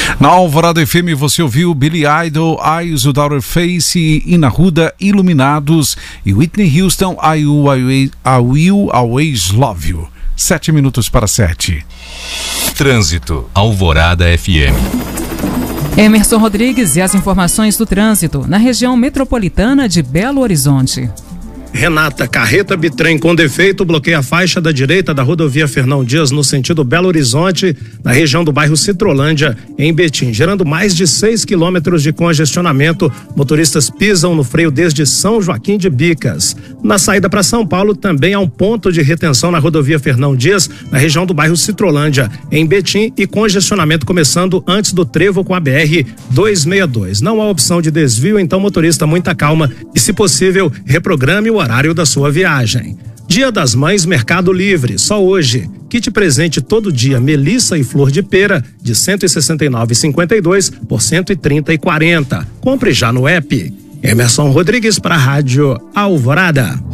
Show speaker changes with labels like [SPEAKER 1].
[SPEAKER 1] Na Alvorada FM você ouviu Billy Idol, Eyes Without a Face, Ina Ruda, Iluminados e Whitney Houston, I Will Always Love You. 7 minutos para 7.
[SPEAKER 2] Trânsito, Alvorada FM.
[SPEAKER 3] Emerson Rodrigues e as informações do trânsito na região metropolitana de Belo Horizonte.
[SPEAKER 4] Renata, carreta bitrem com defeito bloqueia a faixa da direita da rodovia Fernão Dias no sentido Belo Horizonte, na região do bairro Citrolândia, em Betim, gerando mais de 6 quilômetros de congestionamento. Motoristas pisam no freio desde São Joaquim de Bicas. Na saída para São Paulo também há um ponto de retenção na rodovia Fernão Dias, na região do bairro Citrolândia, em Betim, e congestionamento começando antes do trevo com a BR-262. Não há opção de desvio, então motorista, muita calma e, se possível, reprograme o horário da sua viagem. Dia das Mães, Mercado Livre, só hoje. Kit presente todo dia, melissa e flor de pera, de R$ 169,52 por R$ 130,40. Compre já no app. Emerson Rodrigues para a Rádio Alvorada.